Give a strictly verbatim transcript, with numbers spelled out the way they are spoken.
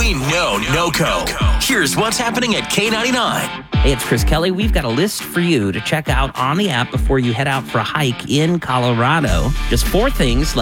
We know NOCO. Here's what's happening at K ninety-nine. Hey, it's Chris Kelly. We've got a list for you to check out on the app before you head out for a hike in Colorado. Just four things